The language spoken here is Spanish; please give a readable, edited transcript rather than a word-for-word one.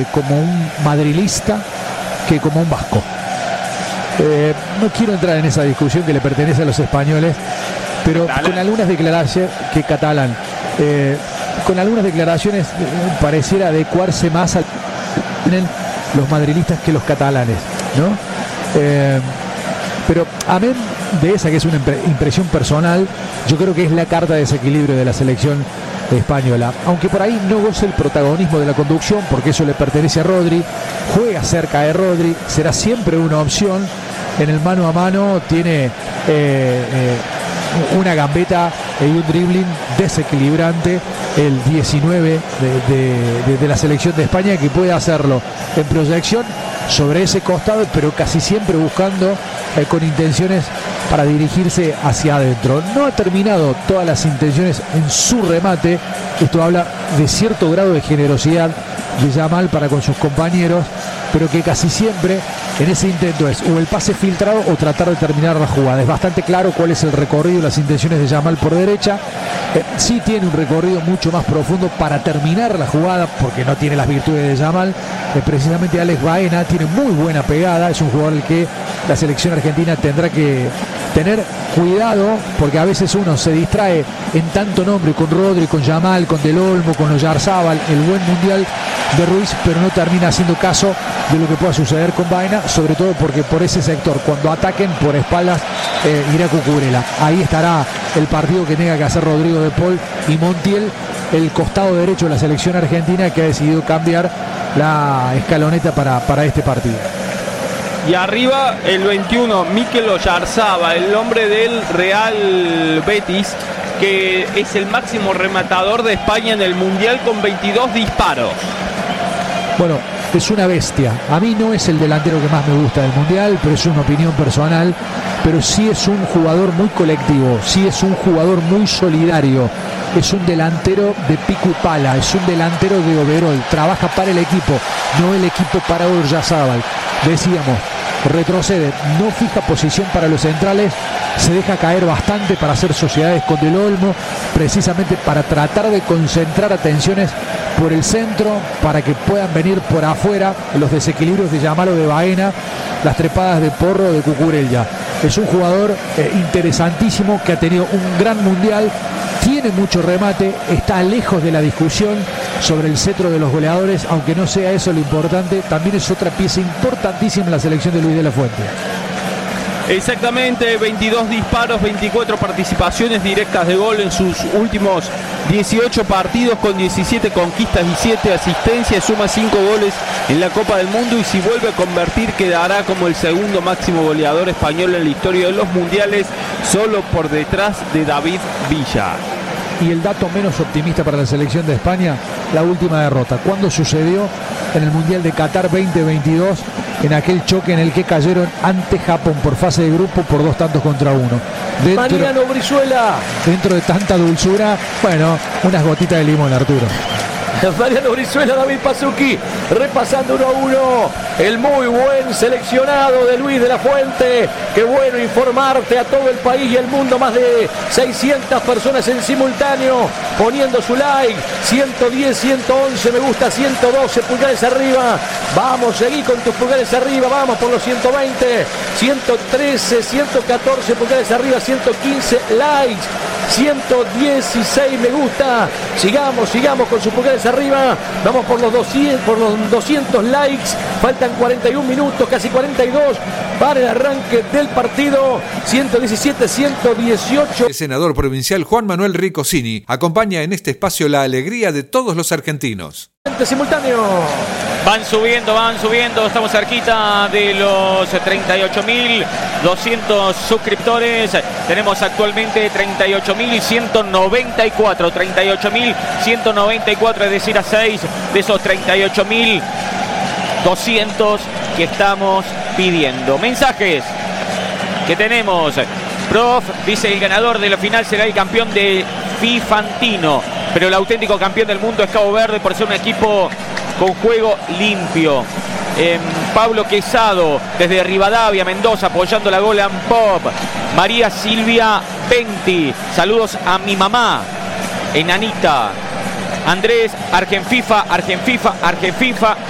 como un madrilista que como un vasco. No quiero entrar en esa discusión que le pertenece a los españoles, pero con algunas declaraciones que catalán, con algunas declaraciones pareciera adecuarse más a los madrilistas que los catalanes, ¿no? Pero amén de esa que es una impresión personal, yo creo que es la carta de desequilibrio de la selección española, aunque por ahí no goce el protagonismo de la conducción, porque eso le pertenece a Rodri, juega cerca de Rodri, será siempre una opción. En el mano a mano tiene una gambeta y un dribbling desequilibrante, el 19 de la selección de España, que puede hacerlo en proyección sobre ese costado, pero casi siempre buscando con intenciones para dirigirse hacia adentro. No ha terminado todas las intenciones en su remate. Esto habla de cierto grado de generosidad de Yamal para con sus compañeros, pero que casi siempre en ese intento es o el pase filtrado o tratar de terminar la jugada. Es bastante claro cuál es el recorrido y las intenciones de Yamal por derecha. Sí tiene un recorrido mucho más profundo para terminar la jugada, porque no tiene las virtudes de Yamal. Precisamente Alex Baena tiene muy buena pegada, es un jugador al que la selección argentina tendrá que tener cuidado, porque a veces uno se distrae en tanto nombre, con Rodri, con Yamal, con Del Olmo, con Oyarzábal, el buen mundial de Ruiz, pero no termina haciendo caso de lo que pueda suceder con Baena, sobre todo porque por ese sector, cuando ataquen por espaldas, irá Cucurella. Ahí estará el partido que tenga que hacer Rodrigo de Paul y Montiel, el costado derecho de la selección argentina, que ha decidido cambiar la escaloneta para este partido. Y arriba el 21, Mikel Oyarzábal, el hombre del Real Betis, que es el máximo rematador de España en el Mundial con 22 disparos. Bueno, es una bestia. A mí no es el delantero que más me gusta del Mundial, pero es una opinión personal. Pero sí es un jugador muy colectivo, sí es un jugador muy solidario. Es un delantero de pico y pala, es un delantero de overol. Trabaja para el equipo, no el equipo para Oyarzábal. Decíamos, retrocede, no fija posición para los centrales, se deja caer bastante para hacer sociedades con Del Olmo, precisamente para tratar de concentrar atenciones por el centro, para que puedan venir por afuera los desequilibrios de Yamal o de Baena, las trepadas de Porro o de Cucurella. Es un jugador interesantísimo, que ha tenido un gran mundial, tiene mucho remate, está lejos de la discusión sobre el cetro de los goleadores, aunque no sea eso lo importante. También es otra pieza importantísima en la selección de Luis de la Fuente. Exactamente, 22 disparos, 24 participaciones directas de gol en sus últimos 18 partidos, con 17 conquistas y 7 asistencias, suma 5 goles en la Copa del Mundo, y si vuelve a convertir quedará como el segundo máximo goleador español en la historia de los mundiales, solo por detrás de David Villa. Y el dato menos optimista para la selección de España, la última derrota. ¿Cuándo sucedió? En el Mundial de Qatar 2022, en aquel choque en el que cayeron ante Japón por fase de grupo por 2-1. Mariano Brizuela. Dentro de tanta dulzura, bueno, unas gotitas de limón, Arturo. Mariano Brizuela, David Pazuki, repasando 1-1. El muy buen seleccionado de Luis de la Fuente. Qué bueno informarte a todo el país y el mundo. Más de 600 personas en simultáneo poniendo su like. 110, 111 me gusta, 112 pulgares arriba. Vamos, seguí con tus pulgares arriba. Vamos por los 120, 113, 114 pulgares arriba, 115 likes, 116 me gusta. Sigamos con sus pulgares arriba. Vamos por los 200 likes. Faltan 41 minutos, casi 42 para el arranque del partido. 117, 118. El senador provincial Juan Manuel Ricosini acompaña en este espacio la alegría de todos los argentinos. Simultáneo. Van subiendo, estamos cerquita de los 38.200 suscriptores. Tenemos actualmente 38.194, 38.194, es decir, a 6 de esos 38.200 que estamos pidiendo. Mensajes que tenemos. Prof dice: el ganador de la final será el campeón de Fifantino, pero el auténtico campeón del mundo es Cabo Verde por ser un equipo con juego limpio. Pablo Quesado desde Rivadavia, Mendoza, apoyando la Golan Pop. María Silvia Penti, saludos a mi mamá, Enanita. Argenfifa